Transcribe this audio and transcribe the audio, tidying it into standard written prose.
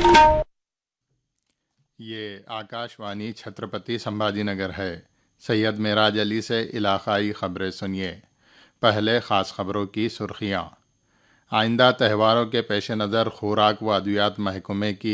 ये आकाशवाणी छत्रपति संभाजीनगर है। सैयद मेराज अली से इलाकाई खबरें सुनिए। पहले ख़ास खबरों की सुर्खियाँ। आइंदा त्योहारों के पेश नज़र खुराक व अद्वियात महकमे की